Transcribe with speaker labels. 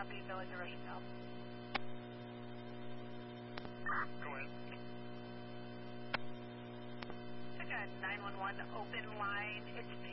Speaker 1: copy, Village of Rochelle.
Speaker 2: Go ahead.
Speaker 1: Took a 911 open line. It's